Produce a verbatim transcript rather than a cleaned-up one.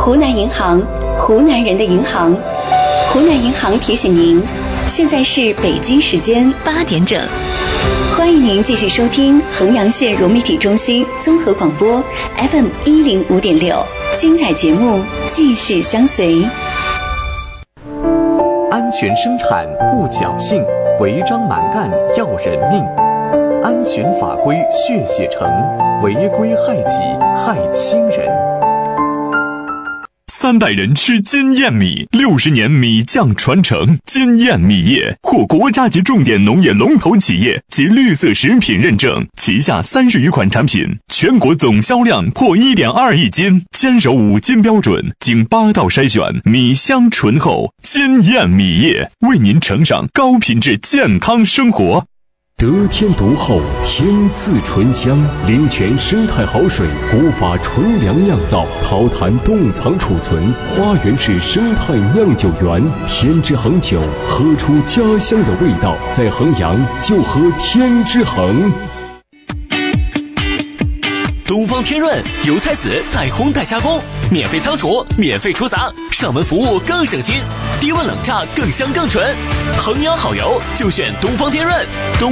湖南银行，湖南人的银行。湖南银行提醒您，现在是北京时间八点整。欢迎您继续收听衡阳县融媒体中心综合广播 F M 一零五点六，精彩节目继续相随。 安全生产护侥幸，违章蛮干要人命。安全法规血写成，违规害己害亲人。 三代人吃金燕米，六十年米酱传承。金燕米业获国家级重点农业龙头企业及绿色食品认证，旗下三十余款产品，全国总销量破 一点二亿斤，坚守五金标准，经八道筛选，米香醇厚。金燕米业为您呈上高品质健康生活。 得天独厚，天赐醇香，灵泉生态好水，古法纯粮酿造，陶坛冻藏储存，花园式生态酿酒园，天之恒酒，喝出家乡的味道，在衡阳就喝天之恒。 东方天润油菜籽带烘带加工，免费仓储，免费出杂，上门服务更省心，低温冷榨更香更纯。衡阳好油就选东方天润。东